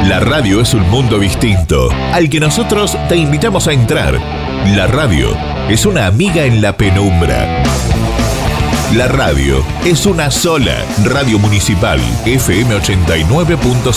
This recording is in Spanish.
La radio es un mundo distinto, al que nosotros te invitamos a entrar. La radio es una amiga en la penumbra. La radio es una sola. Radio Municipal FM 89.0.